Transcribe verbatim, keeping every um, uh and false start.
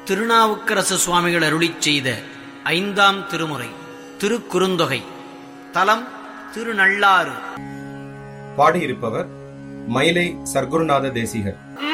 திருநாவுக்கரசு சுவாமிகள் அருளிச் செய்த ஐந்தாம் திருமுறை திருக்குறுந்தொகை. தலம் திருநள்ளாறு. பாடியிருப்பவர் மயிலை சர்க்குருநாத தேசிகர்.